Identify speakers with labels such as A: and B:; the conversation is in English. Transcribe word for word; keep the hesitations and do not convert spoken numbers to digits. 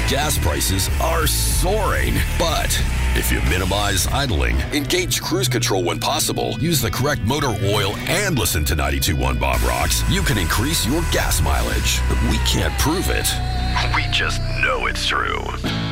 A: gas prices are soaring. But if you minimize idling, engage cruise control when possible, use the correct motor oil, and listen to ninety-two point one Bob Rocks, you can increase your gas mileage. We can't prove it. We just know it's true.